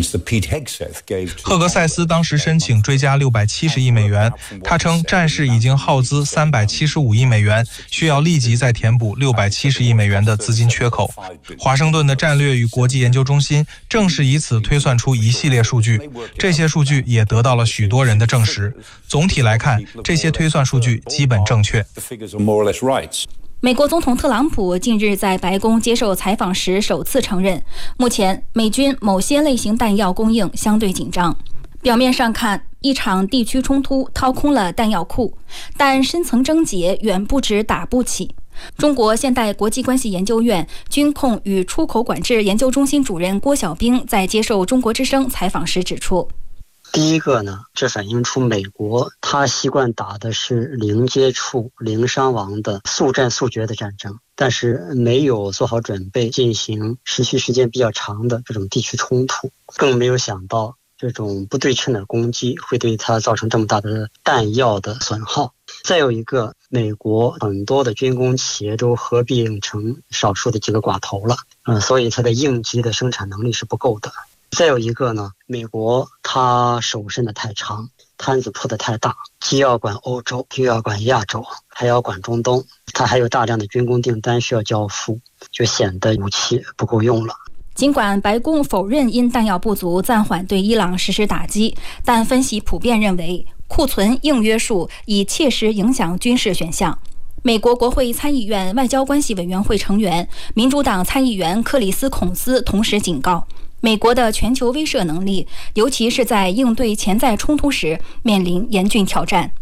赫格塞斯当时申请追加670亿美元，他称战事已经耗资375亿美元，需要立即再填补670亿美元的资金缺口。华盛顿的战略与国际研究中心正是以此推算出一系列数据，这些数据也得到了许多人的证实。总体来看，这些推算数据基本正确。 美国总统特朗普近日在白宫接受采访时首次承认，目前美军某些类型弹药供应相对紧张。表面上看，一场地区冲突掏空了弹药库，但深层症结远不止打不起。中国现代国际关系研究院军控与出口管制研究中心主任郭晓兵在接受中国之声采访时指出， 第一个呢，这反映出美国他习惯打的是零接触、零伤亡的速战速决的战争，但是没有做好准备进行持续时间比较长的这种地区冲突，更没有想到这种不对称的攻击会对它造成这么大的弹药的损耗。再有一个，美国很多的军工企业都合并成少数的几个寡头了，所以它的应急的生产能力是不够的。再有一个呢，美国它手伸得太长，摊子铺得太大，既要管欧洲，又要管亚洲，还要管中东，它还有大量的军工订单需要交付，就显得武器不够用了。 尽管白宫否认因弹药不足暂缓对伊朗实施打击，但分析普遍认为库存硬约束已切实影响军事选项。美国国会参议院外交关系委员会成员、民主党参议员克里斯·孔斯同时警告，美国的全球威慑能力，尤其是在应对潜在冲突时，面临严峻挑战。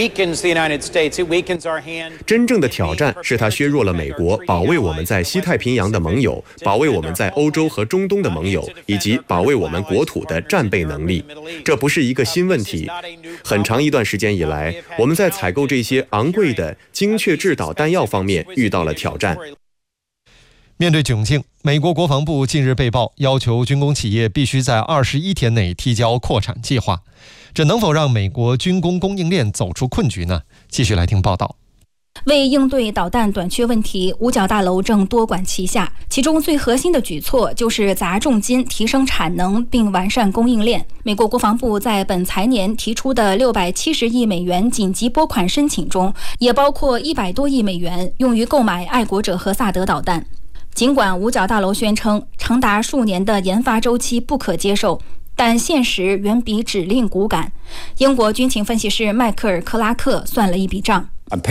真正的挑战是它削弱了美国保卫我们在西太平洋的盟友，保卫我们在欧洲和中东的盟友，以及保卫我们国土的战备能力。这不是一个新问题，很长一段时间以来，我们在采购这些昂贵的精确制导弹药方面遇到了挑战。 面对窘境，美国国防部近日被曝要求军工企业必须在21天内提交扩产计划，这能否让美国军工供应链走出困局呢？继续来听报道。 为应对导弹短缺问题，五角大楼正多管齐下，其中最核心的举措就是砸重金提升产能并完善供应链。美国国防部在本财年提出的670亿美元紧急拨款申请中，也包括100多亿美元用于购买爱国者和萨德导弹。尽管五角大楼宣称长达数年的研发周期不可接受，但现实远比指令骨感。英国军情分析师迈克尔·克拉克算了一笔账。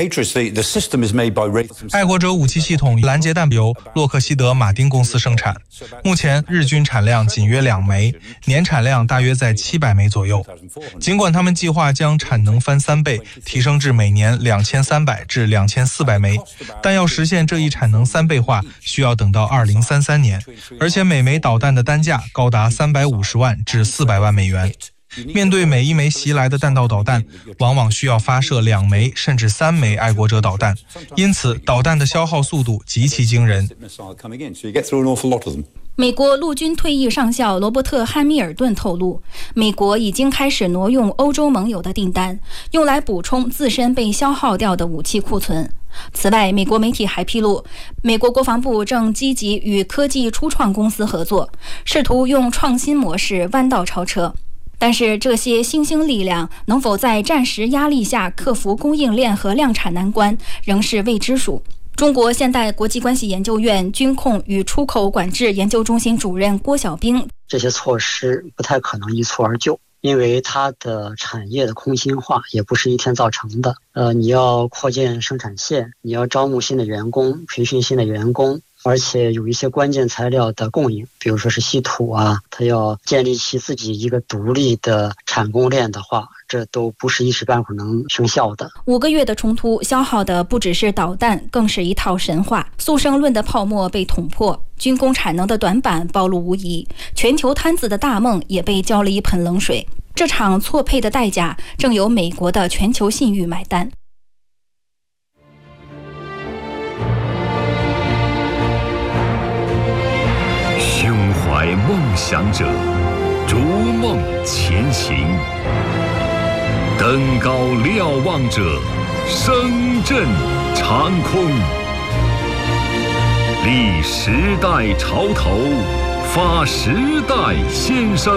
爱国者武器系统拦截弹由洛克希德马丁公司生产，目前日均产量仅约2枚，年产量大约在700枚左右。尽管他们计划将产能翻3倍，提升至每年2300至2400枚，但要实现这一产能3倍化，需要等到2033年，而且每枚导弹的单价高达350万至400万美元。面对每一枚袭来的弹道导弹，往往需要发射2枚甚至3枚爱国者导弹，因此导弹的消耗速度极其惊人。 美国陆军退役上校罗伯特·汉密尔顿透露，美国已经开始挪用欧洲盟友的订单，用来补充自身被消耗掉的武器库存。此外，美国媒体还披露，美国国防部正积极与科技初创公司合作，试图用创新模式弯道超车。但是这些新兴力量能否在战时压力下克服供应链和量产难关，仍是未知数。中国现代国际关系研究院军控与出口管制研究中心主任郭晓兵， 这些措施不太可能一蹴而就，因为它的产业的空心化也不是一天造成的。你要扩建生产线，你要招募新的员工，培训新的员工，而且有一些关键材料的供应，比如说是稀土啊，它要建立起自己一个独立的产供链的话，这都不是一时半会儿能生效的。 5个月的冲突消耗的不只是导弹，更是一套神话。速胜论的泡沫被捅破，军工产能的短板暴露无遗，全球摊子的大梦也被浇了一盆冷水。这场错配的代价，正由美国的全球信誉买单。 胸怀梦想者，逐梦前行；登高瞭望者，声震长空。立时代潮头，发时代先声。